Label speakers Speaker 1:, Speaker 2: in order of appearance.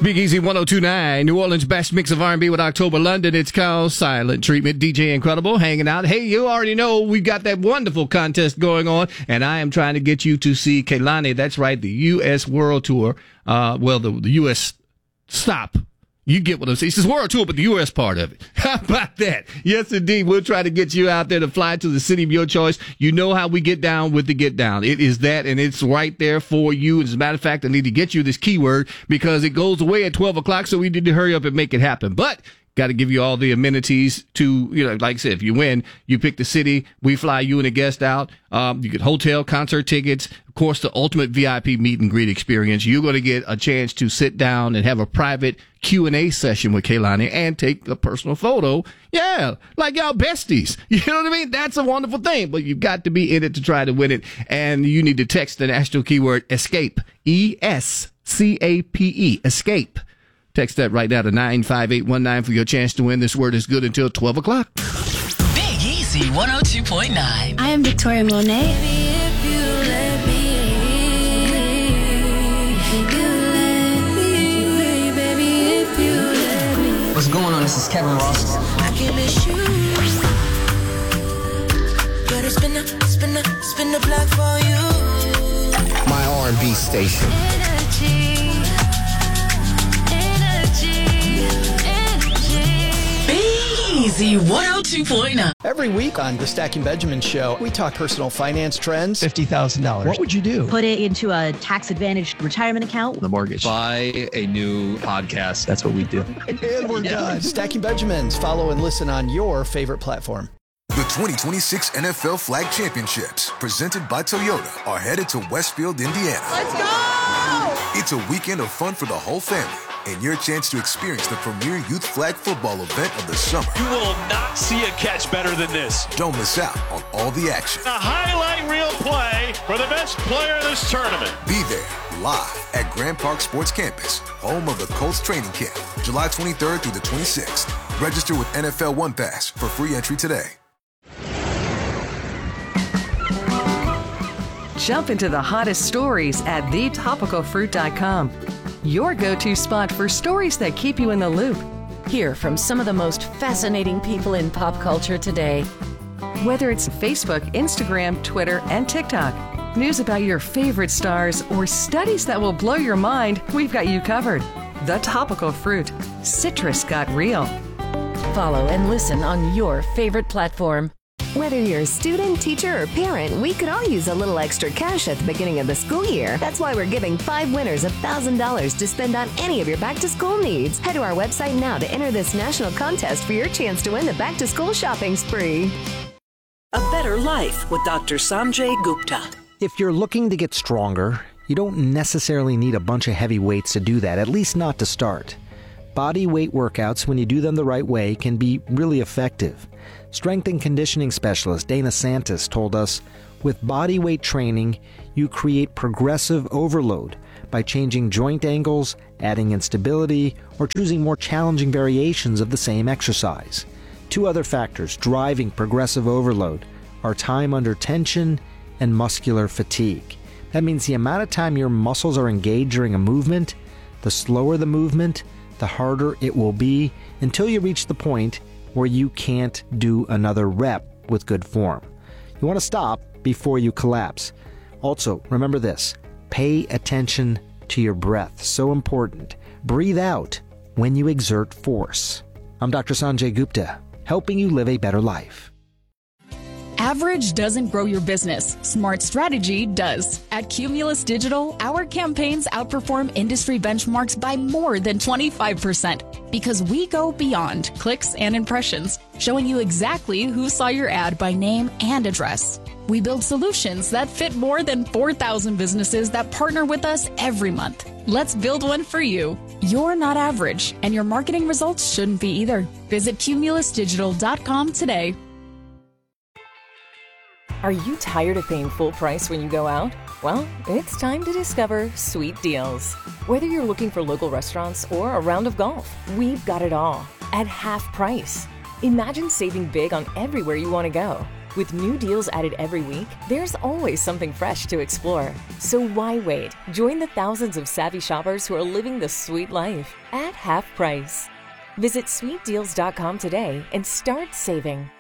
Speaker 1: Big Easy 102.9, New Orleans' best mix of R&B with October London. It's called Silent Treatment. DJ Incredible hanging out. Hey, you already know we've got that wonderful contest going on, and I am trying to get you to see Kehlani. That's right, the U.S. World Tour. The U.S. stop. You get what I'm saying. It's this world tour, but the U.S. part of it. How about that? Yes, indeed. We'll try to get you out there to fly to the city of your choice. You know how we get down with the get down. It is that, and it's right there for you. As a matter of fact, I need to get you this keyword because it goes away at 12 o'clock, so we need to hurry up and make it happen. But got to give you all the amenities to, like I said, if you win, you pick the city, we fly you and a guest out. You get hotel, concert tickets, of course, the ultimate VIP meet and greet experience. You're going to get a chance to sit down and have a private Q&A session with Kehlani and take a personal photo. Yeah, like y'all besties. You know what I mean? That's a wonderful thing, but you've got to be in it to try to win it. And you need to text the national keyword ESCAPE, ESCAPE, ESCAPE. Text that right now to 95819 for your chance to win. This word is good until 12 o'clock.
Speaker 2: Big Easy 102.9.
Speaker 3: I am Victoria Monet.
Speaker 4: What's going on? This is Kevin Ross.
Speaker 5: I can miss you. Gotta spin the block for you.
Speaker 4: My R&B station.
Speaker 2: Easy 102.9.
Speaker 6: Every week on the Stacking Benjamin Show, we talk personal finance trends.
Speaker 7: $50,000. What would you do?
Speaker 8: Put it into a tax-advantaged retirement account.
Speaker 7: The mortgage.
Speaker 9: Buy a new podcast.
Speaker 7: That's what we do.
Speaker 6: And we're done. Stacking Benjamins. Follow and listen on your favorite platform.
Speaker 10: The 2026 NFL Flag Championships, presented by Toyota, are headed to Westfield, Indiana.
Speaker 5: Let's go!
Speaker 10: It's a weekend of fun for the whole family and your chance to experience the premier youth flag football event of the summer.
Speaker 11: You will not see a catch better than this.
Speaker 10: Don't miss out on all the action.
Speaker 11: A highlight reel play for the best player of this tournament.
Speaker 10: Be there live at Grand Park Sports Campus, home of the Colts training camp, July 23rd through the 26th. Register with NFL One Pass for free entry today.
Speaker 12: Jump into the hottest stories at thetopicalfruit.com. Your go-to spot for stories that keep you in the loop.
Speaker 13: Hear from some of the most fascinating people in pop culture today.
Speaker 12: Whether it's Facebook, Instagram, Twitter, and TikTok, news about your favorite stars, or studies that will blow your mind, we've got you covered. The Topical Fruit. Citrus got real.
Speaker 13: Follow and listen on your favorite platform.
Speaker 14: Whether you're a student, teacher, or parent, we could all use a little extra cash at the beginning of the school year. That's why we're giving 5 winners $1,000 to spend on any of your back-to-school needs. Head to our website now to enter this national contest for your chance to win the back-to-school shopping spree.
Speaker 2: A better life with Dr. Sanjay Gupta.
Speaker 15: If you're looking to get stronger, you don't necessarily need a bunch of heavy weights to do that, at least not to start. Body weight workouts, when you do them the right way, can be really effective. Strength and conditioning specialist Dana Santis told us, with body weight training, you create progressive overload by changing joint angles, adding instability, or choosing more challenging variations of the same exercise. 2 other factors driving progressive overload are time under tension and muscular fatigue. That means the amount of time your muscles are engaged during a movement, the slower the movement, the harder it will be until you reach the point where you can't do another rep with good form. You want to stop before you collapse. Also, remember this, pay attention to your breath. So important. Breathe out when you exert force. I'm Dr. Sanjay Gupta, helping you live a better life.
Speaker 16: Average doesn't grow your business. Smart strategy does. At Cumulus Digital, our campaigns outperform industry benchmarks by more than 25% because we go beyond clicks and impressions, showing you exactly who saw your ad by name and address. We build solutions that fit more than 4,000 businesses that partner with us every month. Let's build one for you. You're not average, and your marketing results shouldn't be either. Visit cumulusdigital.com today.
Speaker 17: Are you tired of paying full price when you go out? Well, it's time to discover Sweet Deals. Whether you're looking for local restaurants or a round of golf, we've got it all at half price. Imagine saving big on everywhere you want to go. With new deals added every week, there's always something fresh to explore. So why wait? Join the thousands of savvy shoppers who are living the sweet life at half price. Visit sweetdeals.com today and start saving.